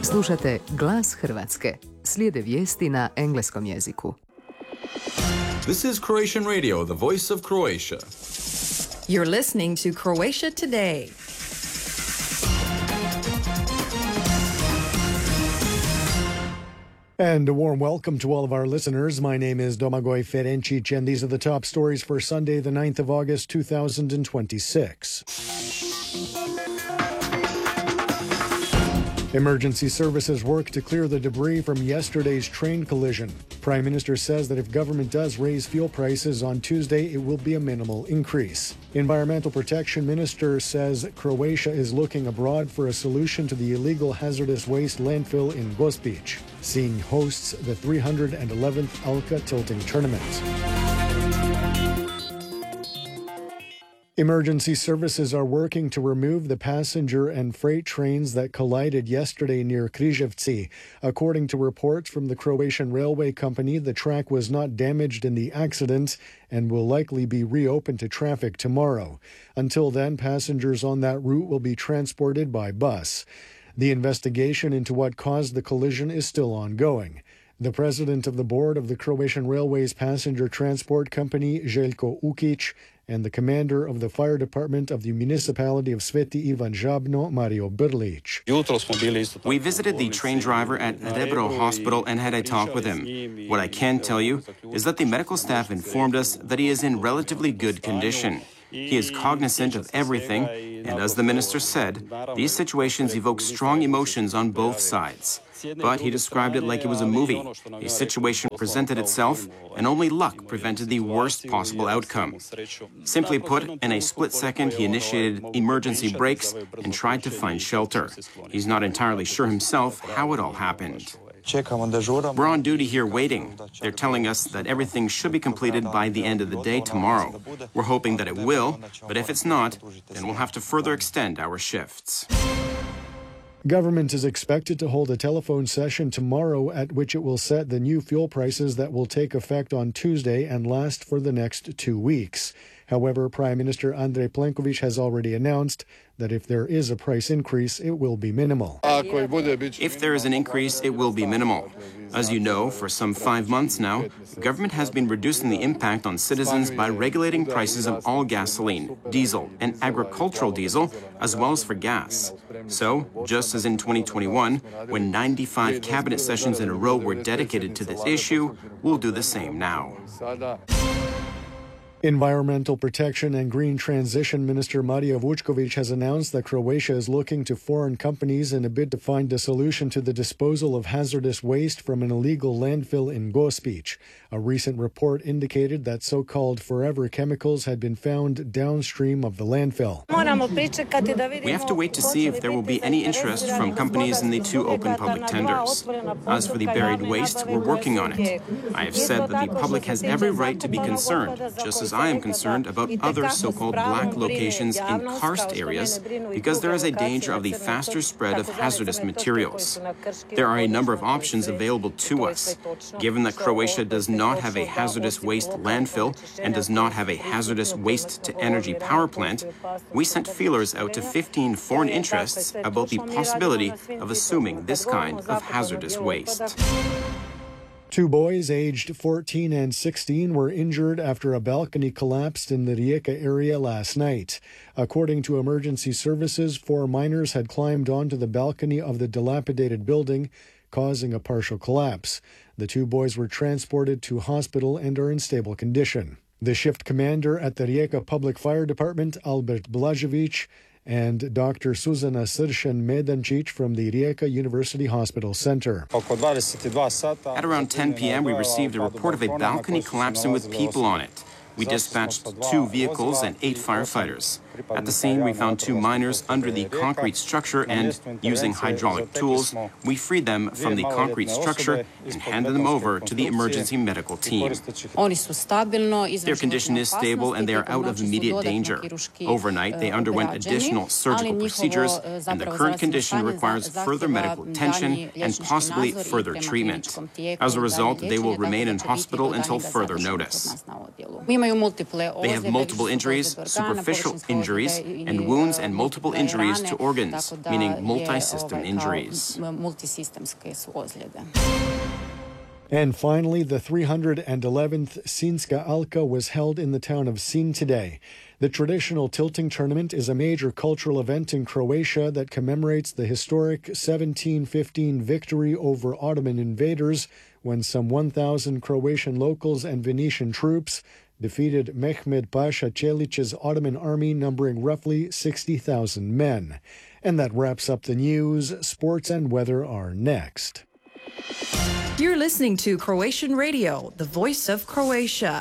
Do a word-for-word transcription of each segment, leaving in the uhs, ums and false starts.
Slušate Glas Hrvatske. Slijede vijesti na engleskom jeziku. This is Croatian Radio, the voice of Croatia. You're listening to Croatia Today. And a warm welcome to all of our listeners. My name is Domagoj Ferencic, and these are the top stories for Sunday, the ninth of August, two thousand twenty-six. Emergency services work to clear the debris from yesterday's train collision. Prime Minister says that if government does raise fuel prices on Tuesday, it will be a minimal increase. Environmental Protection Minister says Croatia is looking abroad for a solution to the illegal hazardous waste landfill in Gospić, seeing hosts the three hundred eleventh Alka tilting tournament. Emergency services are working to remove the passenger and freight trains that collided yesterday near Križevci. According to reports from the Croatian Railway Company, the track was not damaged in the accident and will likely be reopened to traffic tomorrow. Until then, passengers on that route will be transported by bus. The investigation into what caused the collision is still ongoing. The president of the board of the Croatian Railways passenger transport company, Željko Ukić, and the commander of the fire department of the municipality of Sveti Ivan Žabno, Mario Brlić. We visited the train driver at Rebro Hospital and had a talk with him. What I can tell you is that the medical staff informed us that he is in relatively good condition. He is cognizant of everything, and as the minister said, these situations evoke strong emotions on both sides. But he described it like it was a movie. A situation presented itself, and only luck prevented the worst possible outcome. Simply put, in a split second, he initiated emergency brakes and tried to find shelter. He's not entirely sure himself how it all happened. We're on duty here waiting. They're telling us that everything should be completed by the end of the day tomorrow. We're hoping that it will, but if it's not, then we'll have to further extend our shifts. Government is expected to hold a telephone session tomorrow at which it will set the new fuel prices that will take effect on Tuesday and last for the next two weeks. However, Prime Minister Andrej Plenković has already announced that if there is a price increase, it will be minimal. If there is an increase, it will be minimal. As you know, for some five months now, the government has been reducing the impact on citizens by regulating prices of all gasoline, diesel, and agricultural diesel, as well as for gas. So, just as in twenty twenty-one, when ninety-five cabinet sessions in a row were dedicated to this issue, we'll do the same now. Environmental Protection and Green Transition Minister Marija Vučković has announced that Croatia is looking to foreign companies in a bid to find a solution to the disposal of hazardous waste from an illegal landfill in Gospić. A recent report indicated that so-called forever chemicals had been found downstream of the landfill. We have to wait to see if there will be any interest from companies in the two open public tenders. As for the buried waste, we're working on it. I have said that the public has every right to be concerned, just as I am concerned about other so-called black locations in karst areas, because there is a danger of the faster spread of hazardous materials. There are a number of options available to us. Given that Croatia does not have a hazardous waste landfill and does not have a hazardous waste-to-energy power plant, we sent feelers out to fifteen foreign interests about the possibility of assuming this kind of hazardous waste. Two boys aged fourteen and sixteen were injured after a balcony collapsed in the Rijeka area last night. According to emergency services, four minors had climbed onto the balcony of the dilapidated building, causing a partial collapse. The two boys were transported to hospital and are in stable condition. The shift commander at the Rijeka Public Fire Department, Albert Blažević, and Doctor Suzana Sršan-Medancic from the Rijeka University Hospital Center. At around ten p.m., we received a report of a balcony collapsing with people on it. We dispatched two vehicles and eight firefighters. At the scene, we found two miners under the concrete structure and, using hydraulic tools, we freed them from the concrete structure and handed them over to the emergency medical team. Their condition is stable and they are out of immediate danger. Overnight, they underwent additional surgical procedures, and the current condition requires further medical attention and possibly further treatment. As a result, they will remain in hospital until further notice. They have multiple injuries, superficial injuries, injuries, and wounds and multiple injuries to organs, meaning multi-system injuries. And finally, the three hundred eleventh Sinska Alka was held in the town of Sin today. The traditional tilting tournament is a major cultural event in Croatia that commemorates the historic seventeen fifteen victory over Ottoman invaders when some one thousand Croatian locals and Venetian troops defeated Mehmed Pasha Čelić's Ottoman army numbering roughly sixty thousand men. And that wraps up the news. Sports and weather are next. You're listening to Croatian Radio, the voice of Croatia.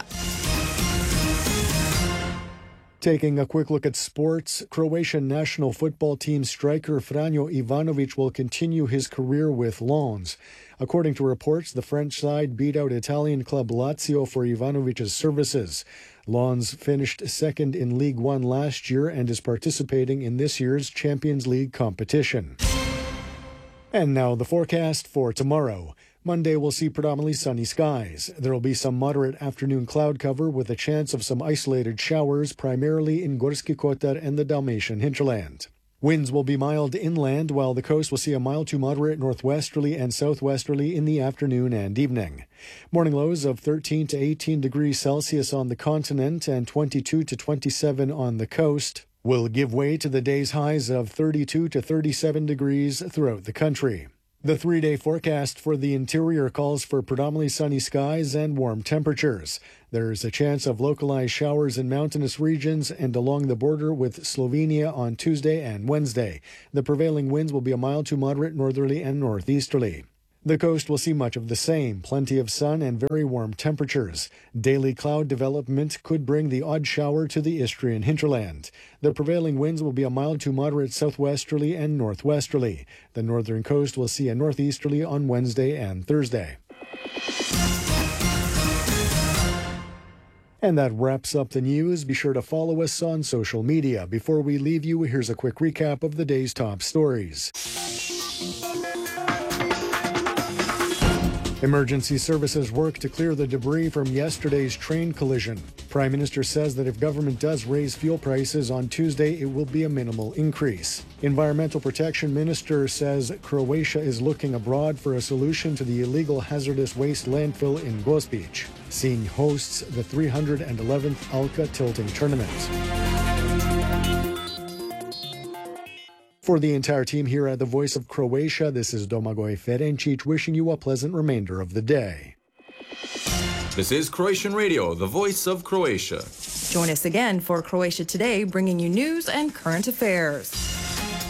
Taking a quick look at sports, Croatian national football team striker Franjo Ivanović will continue his career with Lens. According to reports, the French side beat out Italian club Lazio for Ivanovic's services. Lens finished second in League One last year and is participating in this year's Champions League competition. And now the forecast for tomorrow. Monday will see predominantly sunny skies. There will be some moderate afternoon cloud cover with a chance of some isolated showers, primarily in Gorski Kotar and the Dalmatian hinterland. Winds will be mild inland, while the coast will see a mild to moderate northwesterly and southwesterly in the afternoon and evening. Morning lows of thirteen to eighteen degrees Celsius on the continent and twenty-two to twenty-seven on the coast will give way to the day's highs of thirty-two to thirty-seven degrees throughout the country. The three-day forecast for the interior calls for predominantly sunny skies and warm temperatures. There's a chance of localized showers in mountainous regions and along the border with Slovenia on Tuesday and Wednesday. The prevailing winds will be a mild to moderate northerly and northeasterly. The coast will see much of the same, plenty of sun and very warm temperatures. Daily cloud development could bring the odd shower to the Istrian hinterland. The prevailing winds will be a mild to moderate southwesterly and northwesterly. The northern coast will see a northeasterly on Wednesday and Thursday. And that wraps up the news. Be sure to follow us on social media. Before we leave you, here's a quick recap of the day's top stories. Emergency services work to clear the debris from yesterday's train collision. Prime Minister says that if government does raise fuel prices on Tuesday, it will be a minimal increase. Environmental Protection Minister says Croatia is looking abroad for a solution to the illegal hazardous waste landfill in Gospić. Sinj hosts the three hundred eleventh Alka tilting tournament. For the entire team here at the Voice of Croatia, this is Domagoj Ferencic wishing you a pleasant remainder of the day. This is Croatian Radio, the voice of Croatia. Join us again for Croatia Today, bringing you news and current affairs.